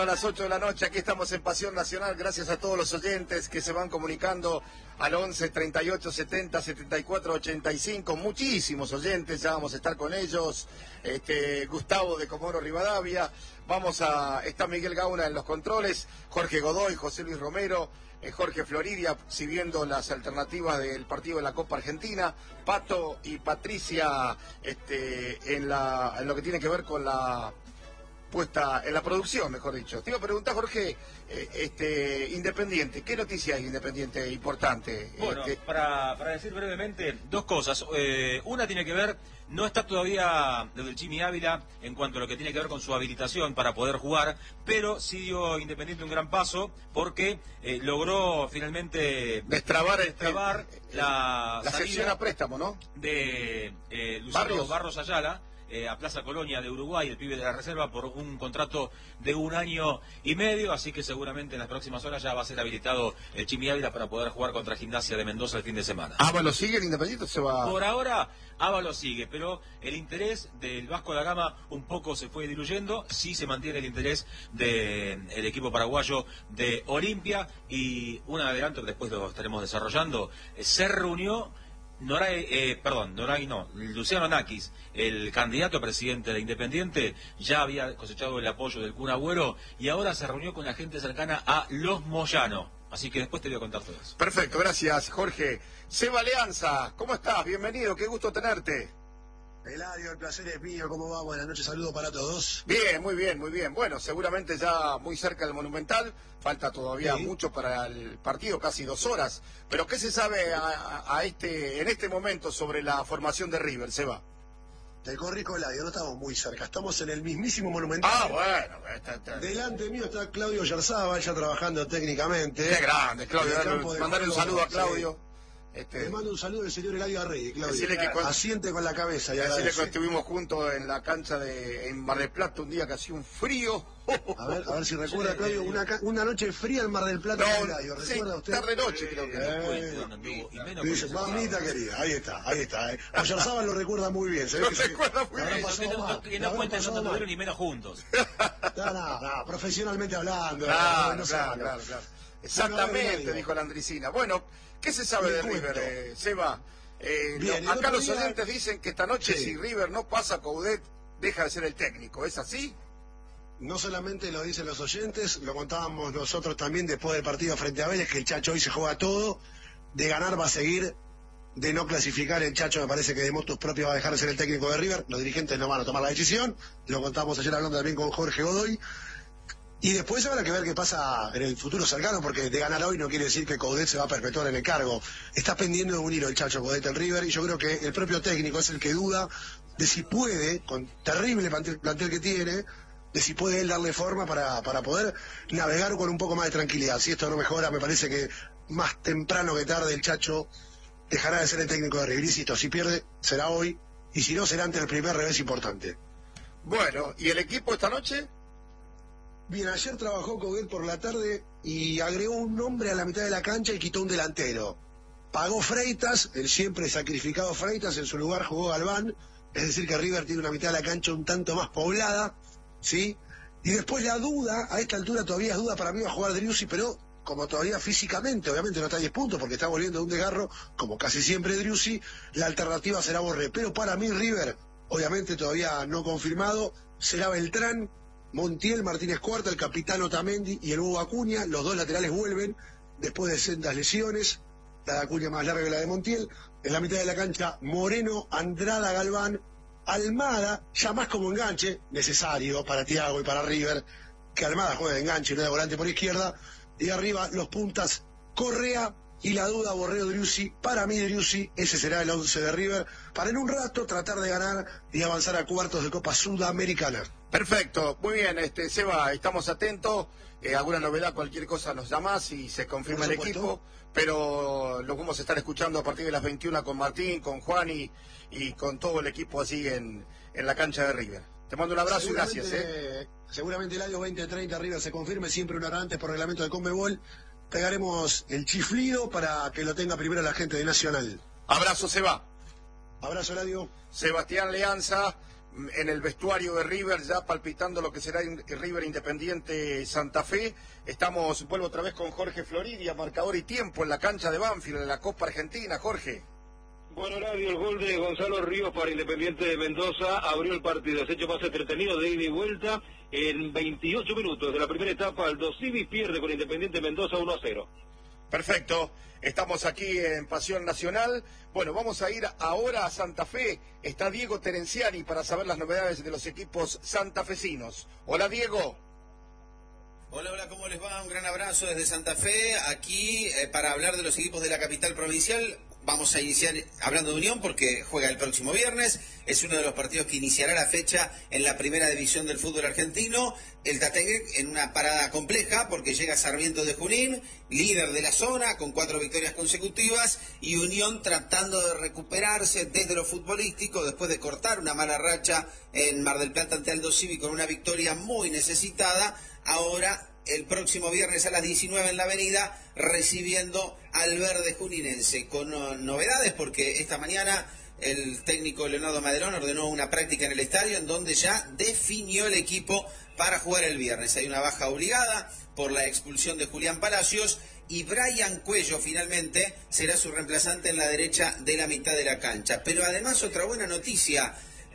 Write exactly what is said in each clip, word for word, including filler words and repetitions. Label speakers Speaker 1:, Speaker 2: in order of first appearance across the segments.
Speaker 1: A las ocho de la noche, aquí estamos en Pasión Nacional, gracias a todos los oyentes que se van comunicando al once, treinta y ocho, setenta, setenta y cuatro, ochenta y cinco, muchísimos oyentes, ya vamos a estar con ellos, este, Gustavo de Comodoro Rivadavia, vamos a, está Miguel Gauna en los controles, Jorge Godoy, José Luis Romero, eh, Jorge Floridia, siguiendo las alternativas del partido de la Copa Argentina, Pato y Patricia este, en, la, en lo que tiene que ver con la... puesta en la producción, mejor dicho. Te iba a preguntar, Jorge, eh, este, Independiente, ¿qué noticia hay Independiente importante?
Speaker 2: Bueno,
Speaker 1: este...
Speaker 2: para, para decir brevemente, dos cosas. Eh, una tiene que ver, no está todavía desde el Jimmy Ávila en cuanto a lo que tiene que ver con su habilitación para poder jugar, pero sí dio Independiente un gran paso porque eh, logró finalmente
Speaker 1: destrabar,
Speaker 2: destrabar
Speaker 1: el,
Speaker 2: la,
Speaker 1: la sección a préstamo, ¿no?
Speaker 2: De eh, Luciano
Speaker 1: Barrios.
Speaker 2: Barros Ayala. Eh, a Plaza Colonia de Uruguay, el pibe de la reserva, por un contrato de un año y medio, así que seguramente en las próximas horas ya va a ser habilitado el Chimi Ávila para poder jugar contra Gimnasia de Mendoza el fin de semana.
Speaker 1: ¿Ábalos sigue el Independiente o se va?
Speaker 2: Por ahora, Ábalos sigue, pero el interés del Vasco da Gama un poco se fue diluyendo, sí se mantiene el interés del equipo paraguayo de Olimpia, y un adelanto que después lo estaremos desarrollando, eh, se reunió Noray, eh, perdón, Noray no, Luciano Nakis, el candidato a presidente de Independiente, ya había cosechado el apoyo del Kun Agüero y ahora se reunió con la gente cercana a Los Moyano. Así que después te voy a contar todo eso.
Speaker 1: Perfecto, gracias, Jorge. Seba Leanza, ¿cómo estás? Bienvenido, qué gusto tenerte.
Speaker 3: Eladio, el placer es mío, ¿cómo va? Buenas noches, saludos para todos.
Speaker 1: Bien, muy bien, muy bien. Bueno, seguramente ya muy cerca del Monumental, falta todavía
Speaker 3: sí.
Speaker 1: mucho para el partido, casi dos horas. Pero ¿qué se sabe a, a, a este, en este momento sobre la formación de River, Seba?
Speaker 3: Te corrijo, Eladio, no estamos muy cerca, estamos en el mismísimo Monumental.
Speaker 1: Ah, bueno. Está, está.
Speaker 3: Delante mío está Claudio Yarzaba, ya trabajando técnicamente.
Speaker 1: Qué grande, Claudio. Darle, mandarle un saludo a Claudio.
Speaker 3: Sí.
Speaker 1: Este,
Speaker 3: Le mando un saludo del señor Eladio Arrey, Claudio.
Speaker 1: Que con,
Speaker 3: asiente con la cabeza y
Speaker 1: decirle que estuvimos juntos en la cancha de en Mar del Plata un día que hacía un frío.
Speaker 3: A ver, a ver si recuerda, Claudio, una, una noche fría en Mar del Plata.
Speaker 1: No,
Speaker 3: Eladio,
Speaker 1: ¿recuerda sí, usted? Tarde noche creo que.
Speaker 3: Eh, eh, dice, mamita querida, ahí está, ahí está. Eh. A Yarzaba lo recuerda muy bien. ¿Se ve
Speaker 1: lo
Speaker 3: que
Speaker 1: recuerda
Speaker 3: se,
Speaker 1: muy bien.
Speaker 2: Que no, no, que no cuenten Santa Pedro ni menos juntos.
Speaker 3: No, no, no, profesionalmente hablando.
Speaker 1: Claro,
Speaker 3: no, no
Speaker 1: claro,
Speaker 3: claro,
Speaker 1: claro, claro. Exactamente, bueno, dijo la Andricina. Bueno, ¿qué se sabe de River, eh, Seba? Eh, Bien, no, acá los día... oyentes dicen que esta noche sí. si River no pasa, Coudet deja de ser el técnico. ¿Es así?
Speaker 3: No solamente lo dicen los oyentes, lo contábamos nosotros también después del partido frente a Vélez, que el Chacho hoy se juega todo. De ganar va a seguir, de no clasificar el Chacho me parece que de motus propios va a dejar de ser el técnico de River. Los dirigentes no van a tomar la decisión. Lo contábamos ayer hablando también con Jorge Godoy. Y después habrá que ver qué pasa en el futuro cercano, porque de ganar hoy no quiere decir que Coudet se va a perpetuar en el cargo. Está pendiendo de un hilo el Chacho Coudet en River, y yo creo que el propio técnico es el que duda de si puede, con terrible plantel, plantel que tiene, de si puede él darle forma para, para poder navegar con un poco más de tranquilidad. Si esto no mejora, me parece que más temprano que tarde el Chacho dejará de ser el técnico de River. Insisto, si pierde, será hoy, y si no, será ante el primer revés importante.
Speaker 1: Bueno, ¿y el equipo esta noche?
Speaker 3: Bien, ayer trabajó Coudet por la tarde y agregó un nombre a la mitad de la cancha y quitó un delantero. Pagó Freitas, el siempre sacrificado Freitas, en su lugar jugó Galván, es decir que River tiene una mitad de la cancha un tanto más poblada, ¿sí? Y después la duda, a esta altura todavía es duda para mí, va a jugar Driussi, pero como todavía físicamente, obviamente no está a diez puntos porque está volviendo de un desgarro, como casi siempre Driussi, la alternativa será Borré. Pero para mí River, obviamente todavía no confirmado, será Beltrán, Montiel, Martínez Cuarta, el capitán Otamendi y el Hugo Acuña. Los dos laterales vuelven después de sendas lesiones, la de Acuña más larga que la de Montiel. En la mitad de la cancha, Moreno, Andrada, Galván, Almada, ya más como enganche, necesario para Thiago y para River, que Almada juegue de enganche y no de volante por izquierda. Y arriba los puntas, Correa y la duda Borré o Driussi. Para mí Driussi, ese será el once de River, para en un rato tratar de ganar y avanzar a cuartos de Copa Sudamericana.
Speaker 1: Perfecto, muy bien, este Seba, estamos atentos, eh, alguna novedad, cualquier cosa nos llamás y se confirma el equipo, pero lo vamos a estar escuchando a partir de las veintiuna con Martín, con Juan y, y con todo el equipo así en, en la cancha de River. Te mando un abrazo y gracias. Eh.
Speaker 3: Seguramente el año veinte treinta River se confirme, siempre una hora antes por reglamento de Conmebol. Pegaremos el chiflido para que lo tenga primero la gente de Nacional.
Speaker 1: Abrazo, Seba.
Speaker 3: Abrazo, Eladio.
Speaker 1: Sebastián Leanza, en el vestuario de River, ya palpitando lo que será River Independiente Santa Fe. Estamos, vuelvo otra vez con Jorge Floridia, marcador y tiempo en la cancha de Banfield, de la Copa Argentina. Jorge.
Speaker 4: Bueno, radio, el gol de Gonzalo Ríos para Independiente de Mendoza abrió el partido. Se ha hecho más entretenido de ida y vuelta. En veintiocho minutos de la primera etapa, Aldo Civi pierde con Independiente de Mendoza uno a cero.
Speaker 1: Perfecto, estamos aquí en Pasión Nacional. Bueno, vamos a ir ahora a Santa Fe. Está Diego Terenciani para saber las novedades de los equipos santafesinos. Hola, Diego.
Speaker 5: Hola, hola, ¿cómo les va? Un gran abrazo desde Santa Fe, aquí eh, para hablar de los equipos de la capital provincial. Vamos a iniciar hablando de Unión porque juega el próximo viernes. Es uno de los partidos que iniciará la fecha en la primera división del fútbol argentino. El Tatengue en una parada compleja porque llega Sarmiento de Junín, líder de la zona con cuatro victorias consecutivas, y Unión tratando de recuperarse desde lo futbolístico después de cortar una mala racha en Mar del Plata ante Aldo Civi con una victoria muy necesitada. Ahora el próximo viernes a las diecinueve en la Avenida, recibiendo al verde juninense, con uh, novedades porque esta mañana el técnico Leonardo Maderón ordenó una práctica en el estadio en donde ya definió el equipo para jugar el viernes. Hay una baja obligada por la expulsión de Julián Palacios y Brian Cuello finalmente será su reemplazante en la derecha de la mitad de la cancha. Pero además otra buena noticia: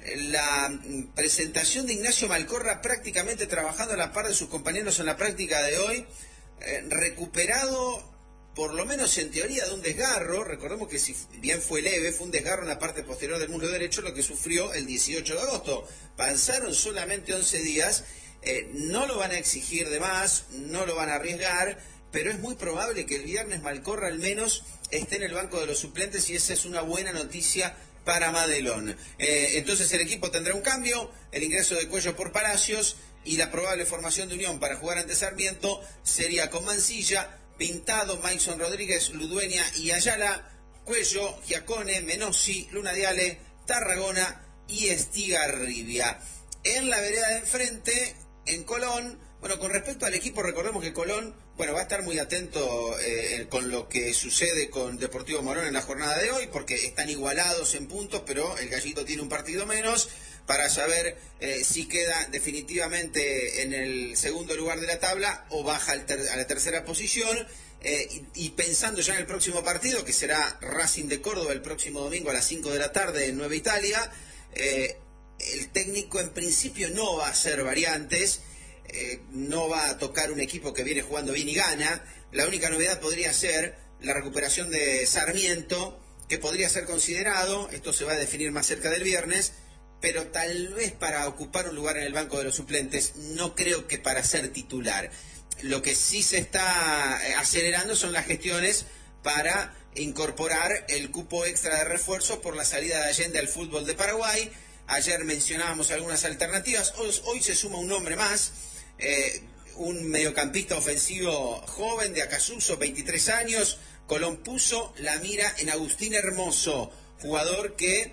Speaker 5: la presentación de Ignacio Malcorra prácticamente trabajando a la par de sus compañeros en la práctica de hoy, eh, recuperado por lo menos en teoría de un desgarro. Recordemos que si bien fue leve, fue un desgarro en la parte posterior del muslo derecho lo que sufrió el dieciocho de agosto. Pasaron solamente once días, eh, no lo van a exigir de más, no lo van a arriesgar, pero es muy probable que el viernes Malcorra al menos esté en el banco de los suplentes y esa es una buena noticia para Madelón. Eh, entonces el equipo tendrá un cambio, el ingreso de Cuello por Palacios y la probable formación de Unión para jugar ante Sarmiento sería con Mancilla, Pintado, Maison Rodríguez, Ludueña y Ayala, Cuello, Giacone, Menossi, Luna Diale, Tarragona y Estigarribia. En la vereda de enfrente, en Colón, bueno, con respecto al equipo, recordemos que Colón, bueno, va a estar muy atento eh, con lo que sucede con Deportivo Morón en la jornada de hoy, porque están igualados en puntos, pero el Gallito tiene un partido menos, para saber eh, si queda definitivamente en el segundo lugar de la tabla o baja al ter- a la tercera posición. Eh, y, y pensando ya en el próximo partido, que será Racing de Córdoba el próximo domingo a las cinco de la tarde en Nueva Italia, eh, el técnico en principio no va a hacer variantes. Eh, no va a tocar un equipo que viene jugando bien y gana. La única novedad podría ser la recuperación de Sarmiento, que podría ser considerado, esto se va a definir más cerca del viernes, pero tal vez para ocupar un lugar en el banco de los suplentes, no creo que para ser titular. Lo que sí se está acelerando son las gestiones para incorporar el cupo extra de refuerzos por la salida de Allende al fútbol de Paraguay. Ayer mencionábamos algunas alternativas, hoy, hoy se suma un nombre más. Eh, un mediocampista ofensivo joven de Acasuso, veintitrés años. Colón puso la mira en Agustín Hermoso, jugador que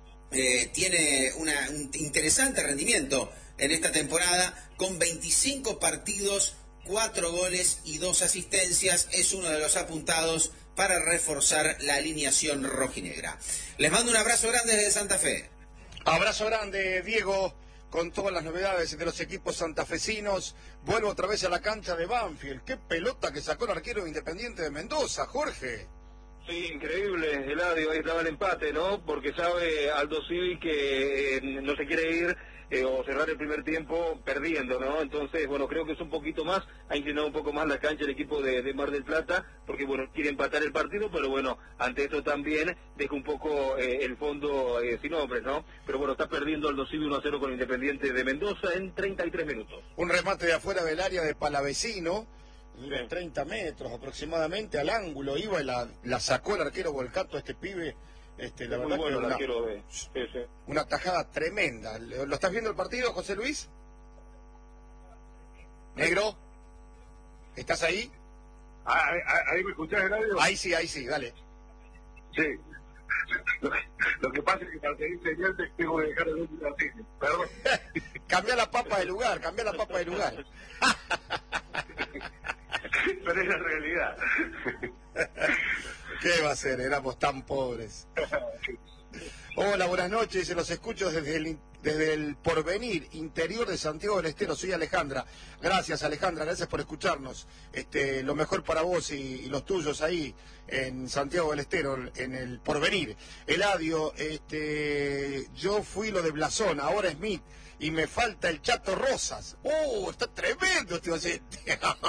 Speaker 5: eh, tiene una, un interesante rendimiento en esta temporada, con veinticinco partidos, cuatro goles y dos asistencias. Es uno de los apuntados para reforzar la alineación rojinegra. Les mando un abrazo grande desde Santa Fe.
Speaker 1: Abrazo grande, Diego, con todas las novedades de los equipos santafesinos. Vuelvo otra vez a la cancha de Banfield. Qué pelota que sacó el arquero Independiente de Mendoza, Jorge.
Speaker 4: Sí, increíble, Eladio, ahí estaba el empate, ¿no? Porque sabe Aldo Civi que eh, no se quiere ir eh, o cerrar el primer tiempo perdiendo, ¿no? Entonces, bueno, creo que es un poquito más, ha inclinado un poco más la cancha el equipo de, de Mar del Plata, porque, bueno, quiere empatar el partido, pero, bueno, ante esto también deja un poco eh, el fondo eh, sin hombres, ¿no? Pero, bueno, está perdiendo Aldo Civi uno a cero con Independiente de Mendoza en treinta y tres minutos.
Speaker 1: Un remate de afuera del área de Palavecino, de treinta metros aproximadamente al ángulo, iba y la, la sacó el arquero Volcato a este pibe. Este, la
Speaker 4: Muy
Speaker 1: verdad
Speaker 4: bueno
Speaker 1: que
Speaker 4: el
Speaker 1: una,
Speaker 4: arquero de... Sí, sí.
Speaker 1: una tajada tremenda. ¿Lo estás viendo el partido, José Luis? ¿Negro? ¿Estás ahí?
Speaker 6: Ah, ¿ahí me escuchás, Eladio?
Speaker 1: Ahí sí, ahí sí, dale.
Speaker 6: Sí. Lo que, lo que pasa es que para seguir señal te tengo que dejar el último artículo. Perdón.
Speaker 1: Cambia la papa de lugar, cambia la papa de lugar.
Speaker 6: Pero es la realidad.
Speaker 1: ¿Qué va a ser? Éramos tan pobres. Hola, buenas noches. Se los escucho desde el desde el Porvenir, interior de Santiago del Estero. Soy Alejandra. Gracias, Alejandra, gracias por escucharnos. Este, lo mejor para vos y, y los tuyos ahí en Santiago del Estero, en el Porvenir. Eladio, este, yo fui lo de Blasón, ahora Smith, y me falta el Chato Rosas. ¡Oh, está tremendo este oyente!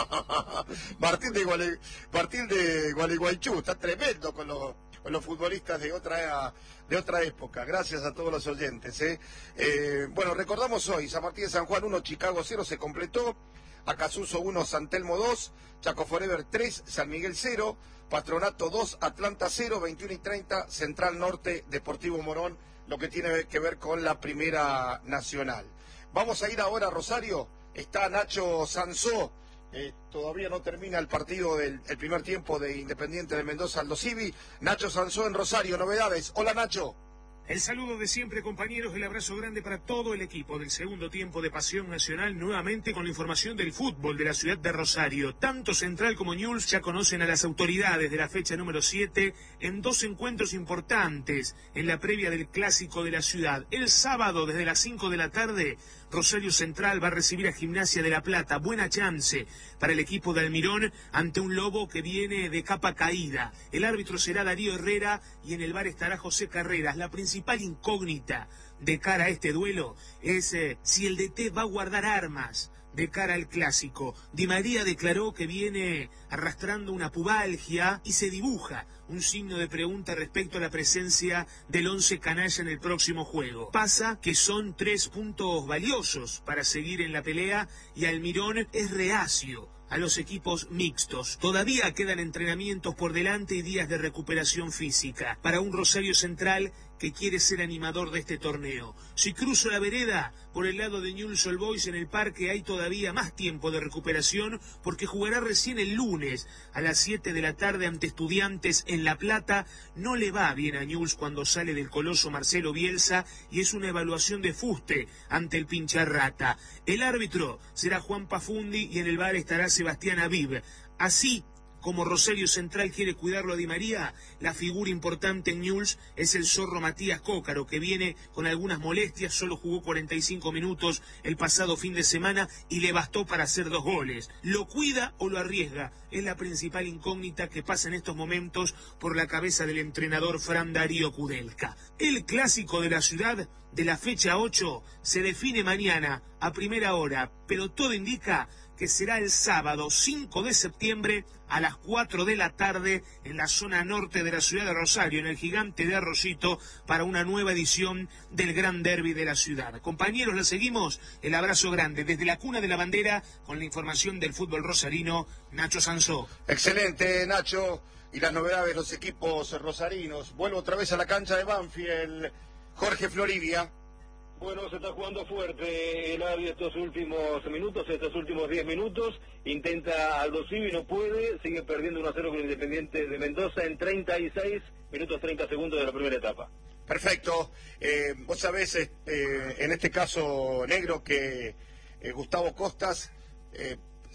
Speaker 1: Martín de Guale, Martín de Gualeguaychú, está tremendo con los, con los futbolistas de otra de otra época. Gracias a todos los oyentes. ¿eh? Eh, bueno, recordamos hoy, San Martín de San Juan uno, Chicago cero, se completó. Acasuso uno, San Telmo dos, Chaco Forever tres, San Miguel cero, Patronato dos, Atlanta cero, veintiuno y treinta, Central Norte, Deportivo Morón, lo que tiene que ver con la Primera Nacional. Vamos a ir ahora a Rosario. Está Nacho Sansó. Eh, todavía no termina el partido del el primer tiempo de Independiente de Mendoza Aldo Civi. Nacho Sansó en Rosario, novedades. Hola, Nacho.
Speaker 7: El saludo de siempre, compañeros, el abrazo grande para todo el equipo del segundo tiempo de Pasión Nacional, nuevamente con la información del fútbol de la ciudad de Rosario. Tanto Central como Newell's ya conocen a las autoridades de la fecha número siete en dos encuentros importantes en la previa del clásico de la ciudad. El sábado, desde las cinco de la tarde, Rosario Central va a recibir a Gimnasia de La Plata. Buena chance para el equipo de Almirón ante un Lobo que viene de capa caída. El árbitro será Darío Herrera y en el bar estará José Carreras. La principal incógnita de cara a este duelo es eh, si el D T va a guardar armas de cara al clásico. Di María declaró que viene arrastrando una pubalgia y se dibuja un signo de pregunta respecto a la presencia del once canalla en el próximo juego. Pasa que son tres puntos valiosos para seguir en la pelea y Almirón es reacio a los equipos mixtos. Todavía quedan entrenamientos por delante y días de recuperación física para un Rosario Central que quiere ser animador de este torneo. Si cruzo la vereda por el lado de Newell's Old Boys en el parque, hay todavía más tiempo de recuperación porque jugará recién el lunes a las siete de la tarde ante Estudiantes en La Plata. No le va bien a Newell's cuando sale del coloso Marcelo Bielsa y es una evaluación de fuste ante el Pincharrata. El árbitro será Juan Pafundi y en el bar estará Sebastián Aviv. Así como Rosario Central quiere cuidarlo a Di María, la figura importante en Newell's es el zorro Matías Cócaro, que viene con algunas molestias, solo jugó cuarenta y cinco minutos el pasado fin de semana y le bastó para hacer dos goles. ¿Lo cuida o lo arriesga? Es la principal incógnita que pasa en estos momentos por la cabeza del entrenador Fran Darío Kudelka. El clásico de la ciudad de la fecha ocho se define mañana a primera hora, pero todo indica que será el sábado cinco de septiembre a las cuatro de la tarde en la zona norte de la ciudad de Rosario, en el Gigante de Arroyito, para una nueva edición del Gran Derby de la ciudad. Compañeros, la seguimos. El abrazo grande desde la cuna de la bandera con la información del fútbol rosarino, Nacho Sansó.
Speaker 1: Excelente, Nacho. Y las novedades de los equipos rosarinos. Vuelvo otra vez a la cancha de Banfield. Jorge Floribia.
Speaker 4: Bueno, se está jugando fuerte el Eladio estos últimos minutos, estos últimos diez minutos. Intenta Aldo Civi, no puede. Sigue perdiendo uno a cero con Independiente de Mendoza en treinta y seis minutos treinta segundos de la primera etapa.
Speaker 1: Perfecto. Eh, vos sabés, eh, en este caso, Negro, que eh, Gustavo Costas eh,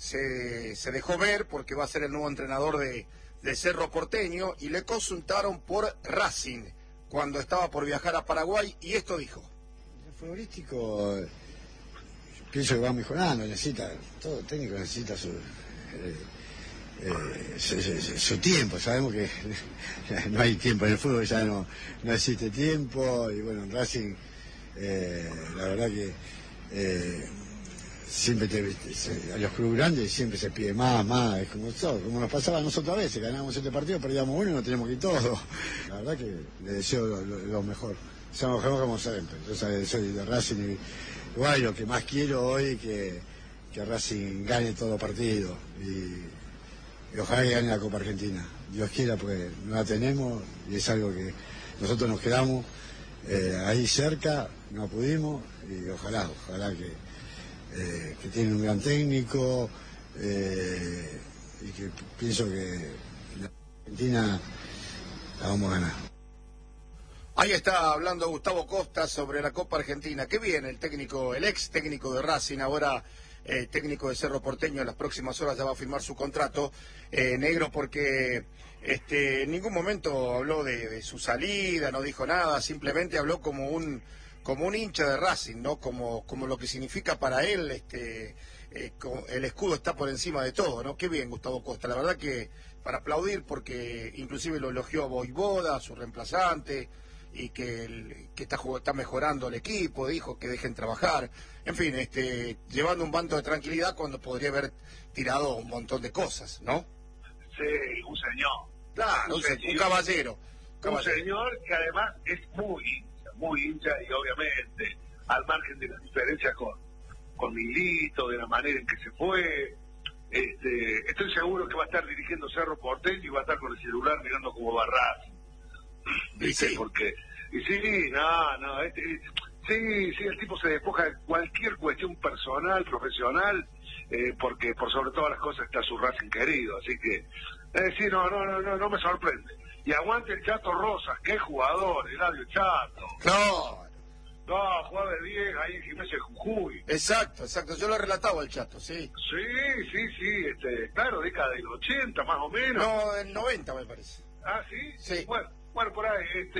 Speaker 1: se, se dejó ver porque va a ser el nuevo entrenador de, de Cerro Porteño y le consultaron por Racing cuando estaba por viajar a Paraguay y esto dijo.
Speaker 8: Futbolístico, pienso que va mejorando, necesita, todo técnico necesita su, eh, eh, su, su, su tiempo. Sabemos que no hay tiempo en el fútbol, ya no, no existe tiempo, y bueno, en Racing, eh, la verdad que eh, siempre te, se, a los clubes grandes siempre se pide más, más, es como todo, como nos pasaba a nosotros a veces, ganábamos este partido, perdíamos uno y no teníamos que ir todo. La verdad que le deseo lo, lo, lo mejor. Somos como siempre, yo soy de Racing y igual lo que más quiero hoy es que, que Racing gane todo partido y, y ojalá que gane la Copa Argentina. Dios quiera, pues no la tenemos y es algo que nosotros nos quedamos eh, ahí cerca, no pudimos y ojalá, ojalá que, eh, que tiene un gran técnico eh, y que pienso que la Argentina la vamos a ganar.
Speaker 1: Ahí está hablando Gustavo Costa sobre la Copa Argentina. Qué bien el técnico, el ex técnico de Racing, ahora eh, técnico de Cerro Porteño, en las próximas horas ya va a firmar su contrato, eh, Negro, porque este, en ningún momento habló de, de su salida, no dijo nada, simplemente habló como un como un hincha de Racing, ¿no? Como, como lo que significa para él, este, eh, el escudo está por encima de todo, ¿no? Qué bien, Gustavo Costa, la verdad que para aplaudir, porque inclusive lo elogió a Voivoda, su reemplazante, y que, el, que está, está mejorando el equipo, dijo que dejen trabajar, en fin, este, llevando un banto de tranquilidad cuando podría haber tirado un montón de cosas, ¿no?
Speaker 6: Sí, un señor.
Speaker 1: Claro, un, un, un caballero.
Speaker 6: Un
Speaker 1: caballero.
Speaker 6: señor que además es muy hincha, muy hincha, y obviamente, al margen de las diferencias con, con Milito, de la manera en que se fue, este, estoy seguro que va a estar dirigiendo Cerro Porteño y va a estar con el celular mirando como Barras.
Speaker 1: Y sí.
Speaker 6: Porque, y sí, no, no, este, sí, sí, el tipo se despoja de cualquier cuestión personal, profesional, eh, porque por sobre todas las cosas está su Racing querido, así que, eh, sí, no, no, no, no, no me sorprende. Y aguante el Chato Rosas, qué jugador, Eladio Chato.
Speaker 1: Claro.
Speaker 6: No, jugaba de diez ahí en Gimnasia de Jujuy.
Speaker 1: Exacto, exacto, yo lo relataba al Chato, sí.
Speaker 6: Sí, sí, sí, este, claro, década del ochenta más o menos.
Speaker 1: No, del noventa me parece.
Speaker 6: Ah, ¿sí?
Speaker 1: Sí.
Speaker 6: Bueno, bueno, por ahí, este,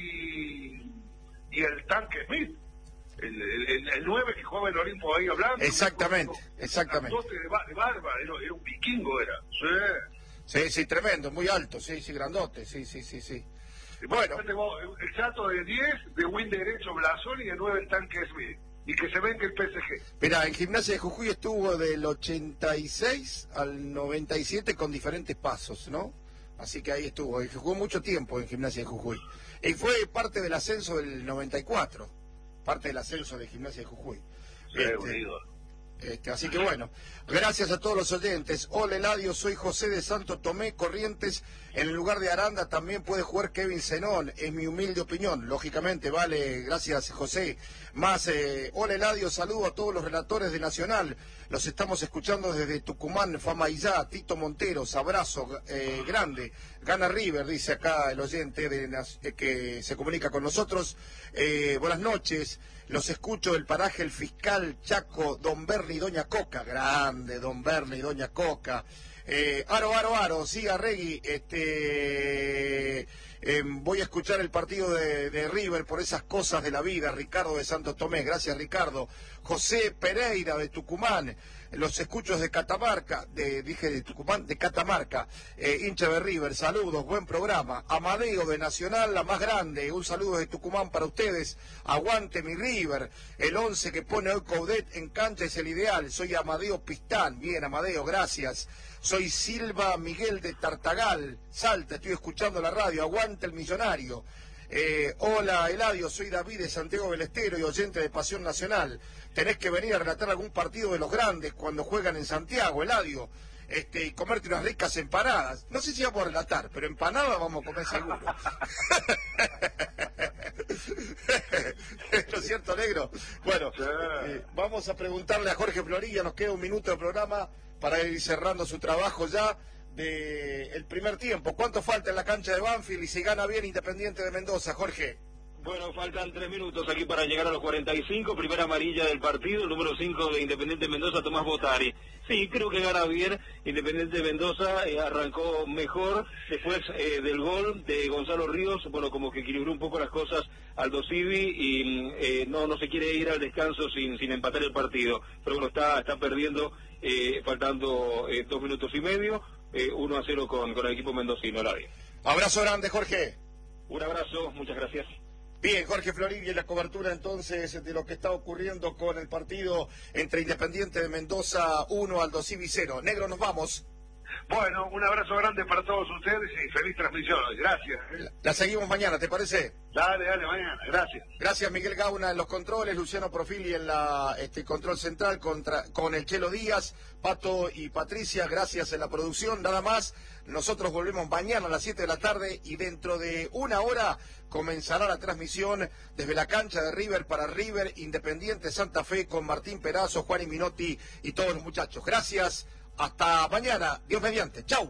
Speaker 6: y, y el Tanque Smith, el, el, el nueve que jugaba en Olimpo ahí hablando.
Speaker 1: Exactamente,
Speaker 6: un,
Speaker 1: exactamente.
Speaker 6: Un de, de barba, era, era un vikingo, era. Sí.
Speaker 1: Sí, sí, tremendo, muy alto, sí, sí, grandote, sí, sí, sí, sí. Bueno.
Speaker 6: El Chato de diez, de win derecho Blasón y de nueve el Tanque Smith. Y que se venga el P S G.
Speaker 1: Mirá, en Gimnasia de Jujuy estuvo del ochenta y seis al noventa y siete con diferentes pasos, ¿no? Así que ahí estuvo, y jugó mucho tiempo en Gimnasia de Jujuy. Y fue parte del ascenso del noventa y cuatro, parte del ascenso de Gimnasia de Jujuy.
Speaker 6: Sí,
Speaker 1: este, este, así que bueno, gracias a todos los oyentes. Hola Eladio, soy José de Santo Tomé, Corrientes. En el lugar de Aranda también puede jugar Kevin Zenón, es mi humilde opinión. Lógicamente, vale, gracias José. Más, eh, hola Eladio, saludo a todos los relatores de Nacional. Los estamos escuchando desde Tucumán, Famaillá, Tito Monteros, abrazo eh, grande. Gana River, dice acá el oyente de, eh, que se comunica con nosotros. Eh, buenas noches, los escucho del paraje El Fiscal, Chaco, Don Berni y Doña Coca. Grande, Don Berni y Doña Coca. Eh, aro, aro, aro, sí, Arregui, este, eh, voy a escuchar el partido de, de River por esas cosas de la vida. Ricardo de Santo Tomé, gracias Ricardo. José Pereira de Tucumán, los escuchos de Catamarca, de, dije de Tucumán, de Catamarca, eh, hincha de River, saludos, buen programa. Amadeo de Nacional, la más grande, un saludo de Tucumán para ustedes, aguante mi River, el once que pone hoy Coudet en cancha es el ideal, soy Amadeo Pistán, bien Amadeo, gracias. Soy Silva Miguel de Tartagal, Salta, estoy escuchando la radio, aguante el millonario. Eh, hola Eladio, soy David de Santiago del Estero y oyente de Pasión Nacional. Tenés que venir a relatar algún partido de los grandes cuando juegan en Santiago, Eladio, este, y comerte unas ricas empanadas. No sé si vamos a relatar, pero empanadas vamos a comer seguro. ¿No es cierto, negro? Bueno, eh, vamos a preguntarle a Jorge Florilla, nos queda un minuto de programa para ir cerrando su trabajo ya de el primer tiempo. ¿Cuánto falta en la cancha de Banfield y si gana bien Independiente de Mendoza, Jorge?
Speaker 4: Bueno, faltan tres minutos aquí para llegar a los cuarenta y cinco, primera amarilla del partido, el número cinco de Independiente Mendoza, Tomás Botari. Sí, creo que gana bien Independiente Mendoza, eh, arrancó mejor después eh, del gol de Gonzalo Ríos, bueno, como que equilibró un poco las cosas Aldo Civi y eh, no no se quiere ir al descanso sin sin empatar el partido, pero bueno, está está perdiendo, eh, faltando eh, dos minutos y medio, eh, uno a cero con, con el equipo mendocino, Eladio.
Speaker 1: Abrazo grande, Jorge.
Speaker 4: Un abrazo, muchas gracias.
Speaker 1: Bien, Jorge Florilla, la cobertura entonces de lo que está ocurriendo con el partido entre Independiente de Mendoza uno, Aldo Civi cero. Negro, nos vamos.
Speaker 6: Bueno, un abrazo grande para todos ustedes y feliz transmisión. Gracias.
Speaker 1: La, la seguimos mañana, ¿te parece?
Speaker 6: Dale, dale, mañana. Gracias.
Speaker 1: Gracias, Miguel Gauna en los controles, Luciano Profili en la este control central contra, con el Chelo Díaz, Pato y Patricia, gracias en la producción. Nada más, nosotros volvemos mañana a las siete de la tarde y dentro de una hora comenzará la transmisión desde la cancha de River para River Independiente Santa Fe con Martín Perazo, Juan y Minotti y todos los muchachos. Gracias. Hasta mañana, Dios mediante. Chau.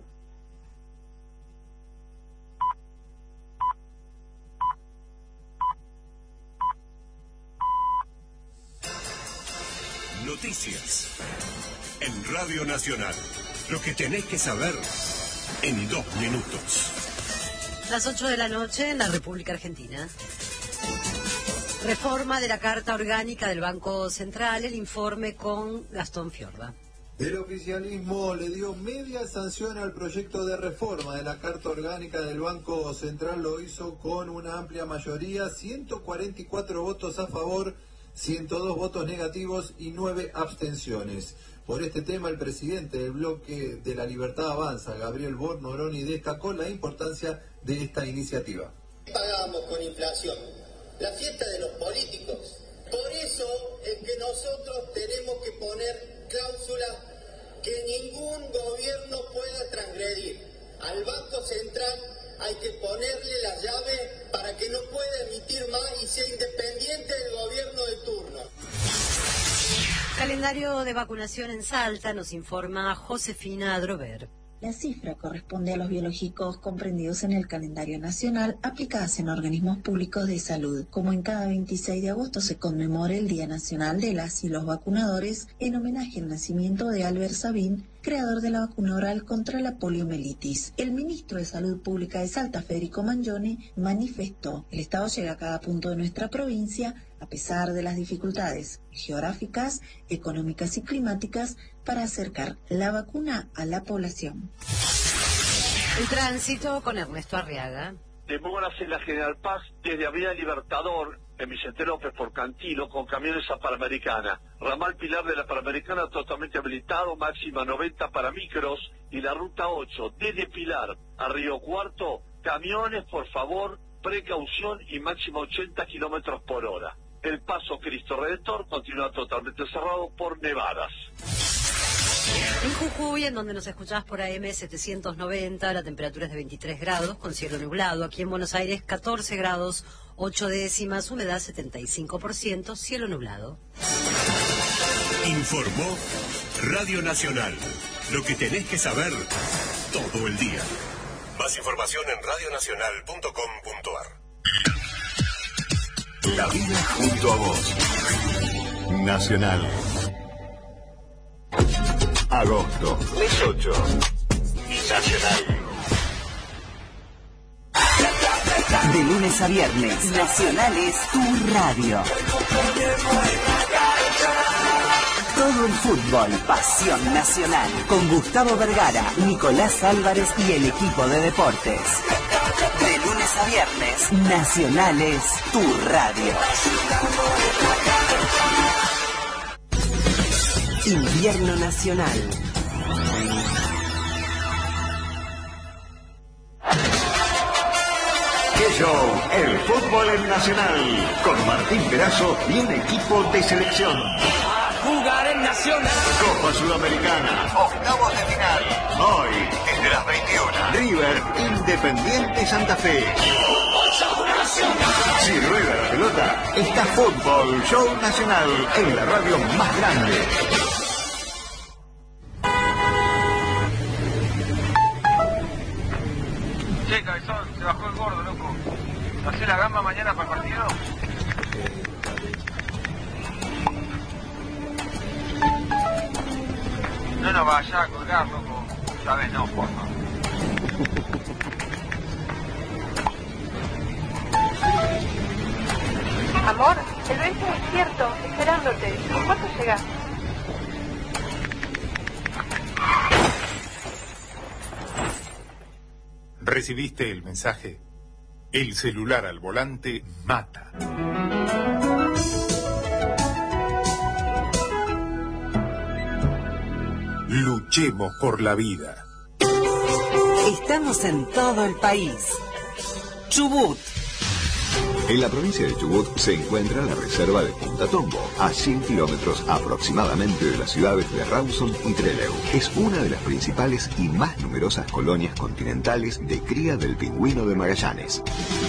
Speaker 9: Noticias en Radio Nacional. Lo que tenés que saber en dos minutos.
Speaker 10: Las ocho de la noche en la República Argentina. Reforma de la Carta Orgánica del Banco Central, el informe con Gastón Fiorda.
Speaker 11: El oficialismo le dio media sanción al proyecto de reforma de la Carta Orgánica del Banco Central. Lo hizo con una amplia mayoría, ciento cuarenta y cuatro votos a favor, ciento dos votos negativos y nueve abstenciones. Por este tema, el presidente del bloque de La Libertad Avanza, Gabriel Bornoroni, destacó la importancia de esta iniciativa.
Speaker 12: Pagamos con inflación la fiesta de los políticos. Por eso es que nosotros tenemos que poner cláusulas que ningún gobierno pueda transgredir. Al Banco Central hay que ponerle la llave para que no pueda emitir más y sea independiente del gobierno de turno.
Speaker 10: Calendario de vacunación en Salta, nos informa Josefina Adrover.
Speaker 13: La cifra corresponde a los biológicos comprendidos en el calendario nacional aplicadas en organismos públicos de salud. Como en cada veintiséis de agosto se conmemora el Día Nacional de las y los Vacunadores en homenaje al nacimiento de Albert Sabin, creador de la vacuna oral contra la poliomielitis. El ministro de Salud Pública de Salta, Federico Mangione, manifestó: el Estado llega a cada punto de nuestra provincia a pesar de las dificultades geográficas, económicas y climáticas para acercar la vacuna a la población.
Speaker 10: El tránsito con Ernesto Arriaga.
Speaker 14: Demoras en la General Paz desde Avenida Libertador, en Vicente López por Cantilo, con camiones a Panamericana. Ramal Pilar de la Panamericana totalmente habilitado, máxima noventa para micros. Y la ruta ocho, desde Pilar a Río Cuarto, camiones, por favor, precaución y máxima ochenta kilómetros por hora. El paso Cristo Redentor continúa totalmente cerrado por nevadas.
Speaker 10: En Jujuy, en donde nos escuchás por A M setecientos noventa, la temperatura es de veintitrés grados, con cielo nublado. Aquí en Buenos Aires, catorce grados, ocho décimas, humedad setenta y cinco por ciento, cielo nublado.
Speaker 9: Informó Radio Nacional. Lo que tenés que saber todo el día. Más información en radio nacional punto com punto ar. La vida junto a vos. Nacional. Agosto, mes ocho. Nacional.
Speaker 15: De lunes a viernes, Nacional es tu radio. Todo el fútbol, pasión nacional. Con Gustavo Vergara, Nicolás Álvarez y el equipo de deportes. De lunes a viernes, Nacional es tu radio. Invierno Nacional.
Speaker 9: ¡Qué show! El fútbol en Nacional. Con Martín Perazo y un equipo de selección.
Speaker 16: Jugar en Nacional.
Speaker 9: Copa Sudamericana. Octavos de final. Hoy, desde las veintiuna. River Independiente Santa Fe. Si rueda la pelota, está Fútbol Show Nacional en la radio más grande.
Speaker 17: Che, cabezón, se bajó el gordo, loco. ¿Hacé la gamba mañana para el partido? No nos vaya a colgar, loco. Sabes, no, porfa.
Speaker 18: Amor, el bebé está despierto, esperándote. ¿En cuánto llegás?
Speaker 19: ¿Recibiste el mensaje? El celular al volante mata. Luchemos por la vida.
Speaker 15: Estamos en todo el país. Chubut.
Speaker 20: En la provincia de Chubut se encuentra la reserva de Punta Tombo, a cien kilómetros aproximadamente de las ciudades de Rawson y Trelew. Es una de las principales y más numerosas colonias continentales de cría del pingüino de Magallanes.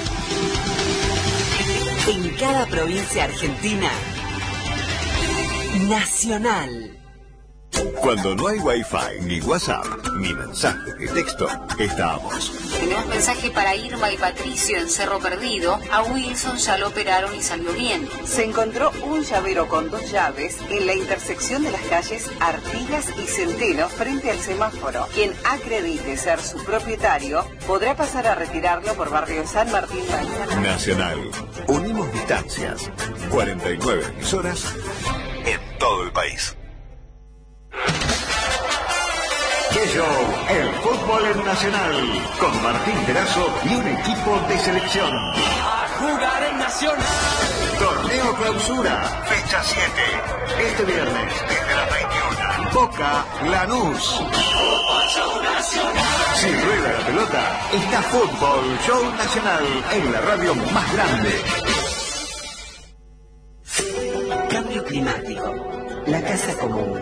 Speaker 15: En cada provincia argentina, Nacional.
Speaker 20: Cuando no hay wifi, ni WhatsApp, ni mensaje de texto, estamos.
Speaker 21: Tenemos mensaje para Irma y Patricio en Cerro Perdido. A Wilson ya lo operaron y salió bien.
Speaker 22: Se encontró un llavero con dos llaves en la intersección de las calles Artigas y Centeno frente al semáforo. Quien acredite ser su propietario podrá pasar a retirarlo por barrio San Martín mañana.
Speaker 20: Nacional. Unimos distancias. cuarenta y nueve emisoras en todo el país.
Speaker 23: Show, el fútbol en Nacional, con Martín Perazo y un equipo de selección.
Speaker 16: A jugar en Nacional.
Speaker 23: Torneo Clausura, fecha siete. Este viernes, desde las veintiuna. Boca Lanús. Si rueda la pelota, está Fútbol Show Nacional en la radio más grande.
Speaker 24: Cambio climático. La casa común.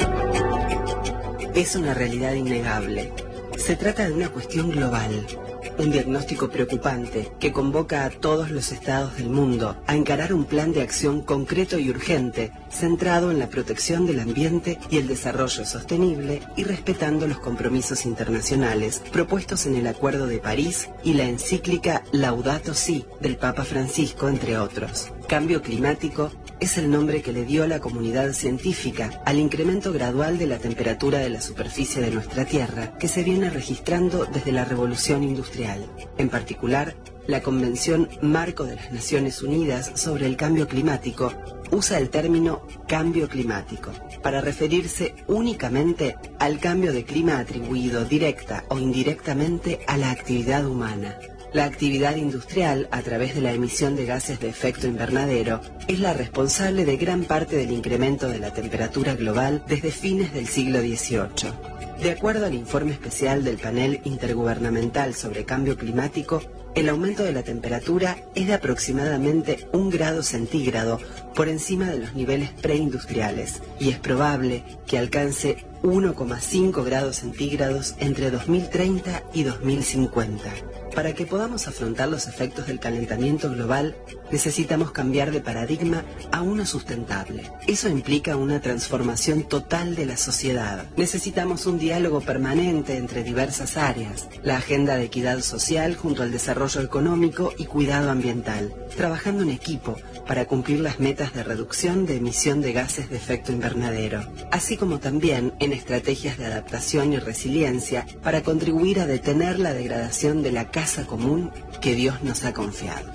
Speaker 24: Es una realidad innegable. Se trata de una cuestión global, un diagnóstico preocupante que convoca a todos los estados del mundo a encarar un plan de acción concreto y urgente, centrado en la protección del ambiente y el desarrollo sostenible y respetando los compromisos internacionales propuestos en el Acuerdo de París y la encíclica Laudato Si del Papa Francisco, entre otros. Cambio climático es el nombre que le dio la comunidad científica al incremento gradual de la temperatura de la superficie de nuestra Tierra que se viene registrando desde la Revolución Industrial. En particular, la Convención Marco de las Naciones Unidas sobre el Cambio Climático usa el término cambio climático para referirse únicamente al cambio de clima atribuido directa o indirectamente a la actividad humana. La actividad industrial, a través de la emisión de gases de efecto invernadero, es la responsable de gran parte del incremento de la temperatura global desde fines del siglo dieciocho. De acuerdo al informe especial del Panel Intergubernamental sobre Cambio Climático, el aumento de la temperatura es de aproximadamente un grado centígrado por encima de los niveles preindustriales y es probable que alcance uno coma cinco grados centígrados entre dos mil treinta y dos mil cincuenta. Para que podamos afrontar los efectos del calentamiento global, necesitamos cambiar de paradigma a uno sustentable. Eso implica una transformación total de la sociedad. Necesitamos un diálogo permanente entre diversas áreas, la agenda de equidad social junto al desarrollo económico y cuidado ambiental, trabajando en equipo para cumplir las metas de reducción de emisión de gases de efecto invernadero, así como también en estrategias de adaptación y resiliencia para contribuir a detener la degradación de la casa común que Dios nos ha confiado.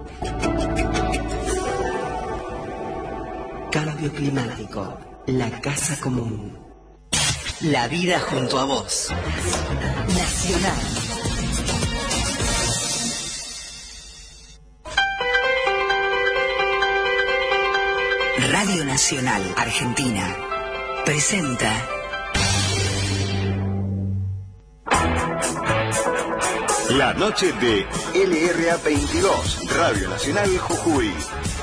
Speaker 24: Cambio climático, la casa común. La vida junto a vos. Nacional. Radio Nacional Argentina presenta
Speaker 23: La noche de L R A veintidós, Radio Nacional Jujuy.